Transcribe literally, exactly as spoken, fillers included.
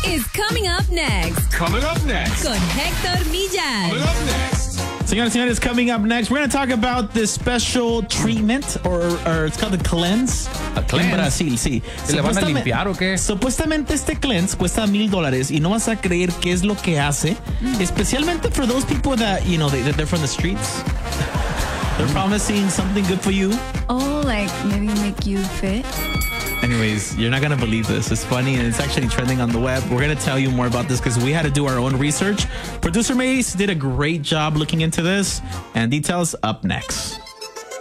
is coming up next. Coming up next. Con Héctor Millar. Coming up next. Señoras y señores, coming up next, we're going to talk about this special treatment, or, or it's called the cleanse. A cleanse. En Brasil, sí. ¿Se le van a limpiar o qué? Supuestamente este cleanse cuesta mil dólares y no vas a creer qué es lo que hace, mm. especialmente for those people that, you know, they, they're from the streets. They're promising something good for you. Oh, like maybe make you fit? Anyways, you're not going to believe this. It's funny, and it's actually trending on the web. We're going to tell you more about this because we had to do our own research. Producer Mace did a great job looking into this, and details up next.